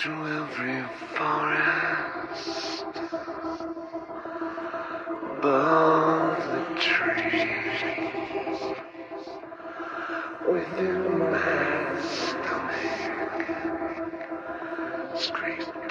through every forest, above the trees, within my stomach, straight